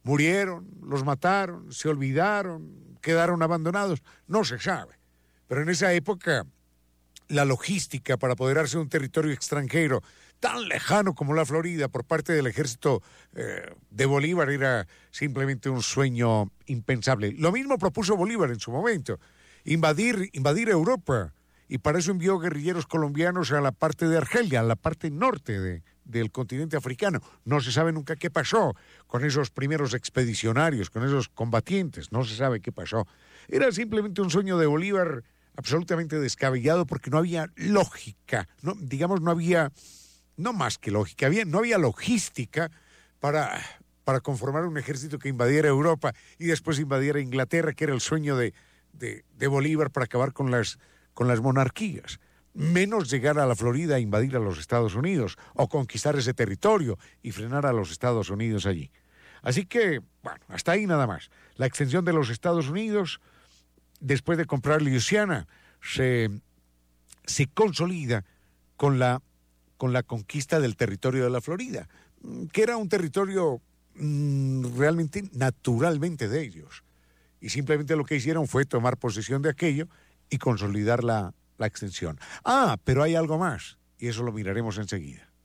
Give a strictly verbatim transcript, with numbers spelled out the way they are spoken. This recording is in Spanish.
¿Murieron? ¿Los mataron? ¿Se olvidaron? ¿Quedaron abandonados? No se sabe. Pero en esa época, la logística para apoderarse de un territorio extranjero tan lejano como la Florida por parte del ejército eh, de Bolívar era simplemente un sueño impensable. Lo mismo propuso Bolívar en su momento, invadir, invadir Europa, y para eso envió guerrilleros colombianos a la parte de Argelia, a la parte norte de, del continente africano. No se sabe nunca qué pasó con esos primeros expedicionarios, con esos combatientes, no se sabe qué pasó. Era simplemente un sueño de Bolívar absolutamente descabellado porque no había lógica, no, digamos, no había, no más que lógica, había, no había logística para, para conformar un ejército que invadiera Europa y después invadiera Inglaterra, que era el sueño de, de, de Bolívar para acabar con las, con las monarquías. Menos llegar a la Florida a invadir a los Estados Unidos o conquistar ese territorio y frenar a los Estados Unidos allí. Así que, bueno, hasta ahí nada más. La extensión de los Estados Unidos, después de comprar Luisiana, se, se consolida con la, con la conquista del territorio de la Florida, que era un territorio mmm, realmente naturalmente de ellos. Y simplemente lo que hicieron fue tomar posesión de aquello y consolidar la, la extensión. Ah, pero hay algo más, y eso lo miraremos enseguida.